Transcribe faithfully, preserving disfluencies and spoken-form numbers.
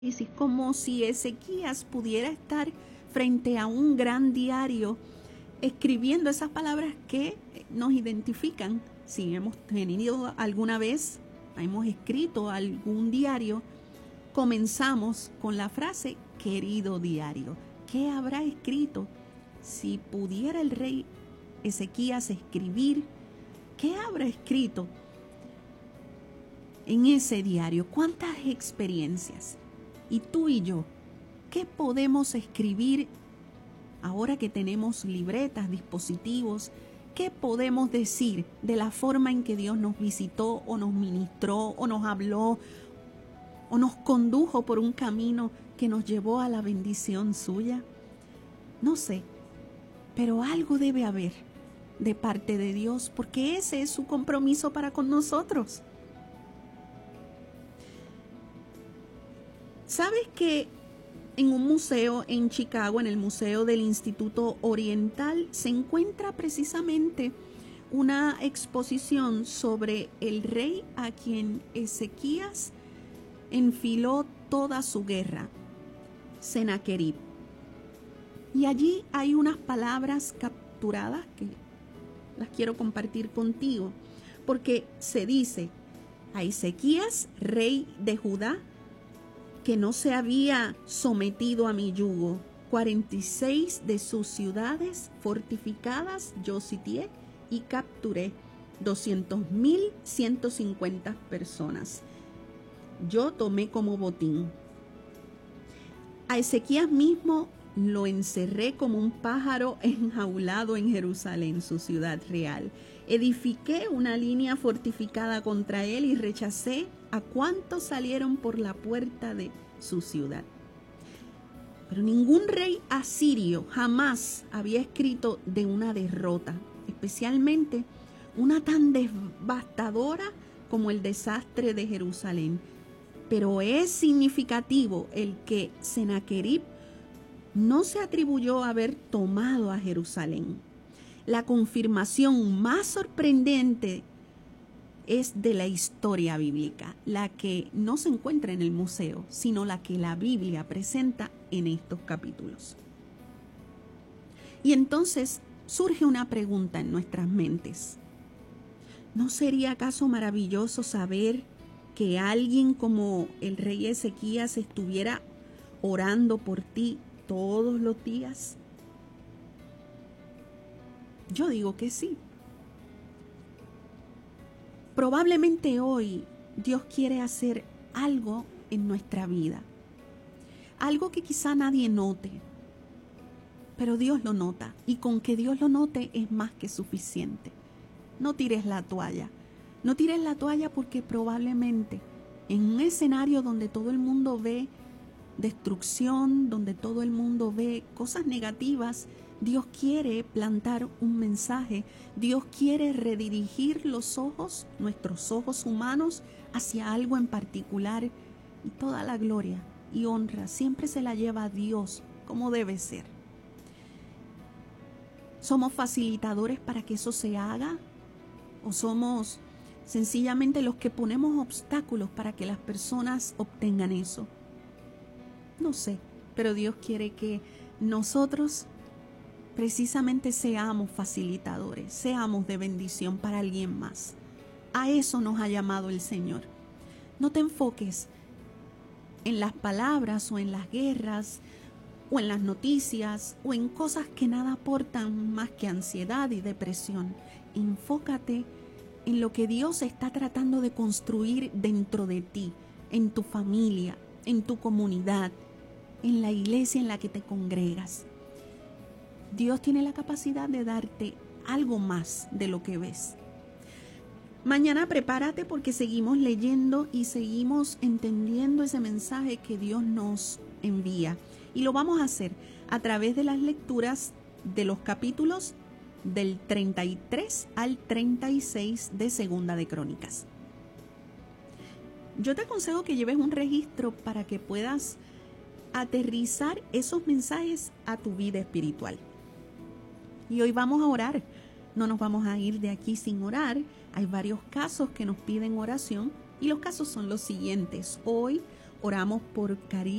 Es como si Ezequías pudiera estar frente a un gran diario escribiendo esas palabras que nos identifican. Si hemos tenido alguna vez, hemos escrito algún diario, comenzamos con la frase querido diario. ¿Qué habrá escrito? Si pudiera el rey Ezequías escribir, ¿qué habrá escrito en ese diario? ¿Cuántas experiencias? Y tú y yo, ¿qué podemos escribir ahora que tenemos libretas, dispositivos? ¿Qué podemos decir de la forma en que Dios nos visitó o nos ministró o nos habló o nos condujo por un camino que nos llevó a la bendición suya? No sé, pero algo debe haber de parte de Dios, porque ese es su compromiso para con nosotros. ¿Sabes que en un museo en Chicago, en el Museo del Instituto Oriental, se encuentra precisamente una exposición sobre el rey a quien Ezequías enfiló toda su guerra, Sennacherib? Y allí hay unas palabras capturadas que las quiero compartir contigo, porque se dice a Ezequías, rey de Judá, que no se había sometido a mi yugo. cuarenta y seis de sus ciudades fortificadas yo sitié y capturé doscientos mil ciento cincuenta personas. Yo tomé como botín. A Ezequías mismo lo encerré como un pájaro enjaulado en Jerusalén, su ciudad real. Edifiqué una línea fortificada contra él y rechacé a cuantos salieron por la puerta de su ciudad. Pero ningún rey asirio jamás había escrito de una derrota, especialmente una tan devastadora como el desastre de Jerusalén. Pero es significativo el que Sennacherib no se atribuyó haber tomado a Jerusalén. La confirmación más sorprendente es de la historia bíblica, la que no se encuentra en el museo, sino la que la Biblia presenta en estos capítulos. Y entonces surge una pregunta en nuestras mentes. ¿No sería acaso maravilloso saber que alguien como el rey Ezequías estuviera orando por ti todos los días? Yo digo que sí. Probablemente hoy Dios quiere hacer algo en nuestra vida, algo que quizá nadie note, pero Dios lo nota, y con que Dios lo note es más que suficiente. No tires la toalla, no tires la toalla porque probablemente en un escenario donde todo el mundo ve destrucción, donde todo el mundo ve cosas negativas, Dios quiere plantar un mensaje. Dios quiere redirigir los ojos, nuestros ojos humanos, hacia algo en particular, y toda la gloria y honra siempre se la lleva a Dios, como debe ser. ¿Somos facilitadores para que eso se haga? ¿O somos sencillamente los que ponemos obstáculos para que las personas obtengan eso? No sé, pero Dios quiere que nosotros precisamente seamos facilitadores, seamos de bendición para alguien más. A eso nos ha llamado el Señor. No te enfoques en las palabras o en las guerras o en las noticias o en cosas que nada aportan más que ansiedad y depresión. Enfócate en lo que Dios está tratando de construir dentro de ti, en tu familia, en tu comunidad, en la iglesia en la que te congregas. Dios tiene la capacidad de darte algo más de lo que ves. Mañana prepárate porque seguimos leyendo y seguimos entendiendo ese mensaje que Dios nos envía. Y lo vamos a hacer a través de las lecturas de los capítulos del treinta y tres al treinta y seis de Segunda de Crónicas. Yo te aconsejo que lleves un registro para que puedas aterrizar esos mensajes a tu vida espiritual. Y hoy vamos a orar. No nos vamos a ir de aquí sin orar. Hay varios casos que nos piden oración y los casos son los siguientes. Hoy Oramos por Cari